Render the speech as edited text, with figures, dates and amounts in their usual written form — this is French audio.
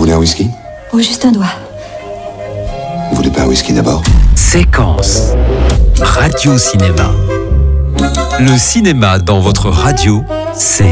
voulez un whisky? Oh, juste un doigt. Vous voulez pas un whisky d'abord? Séquence Radio Cinéma. Le cinéma dans votre radio, c'est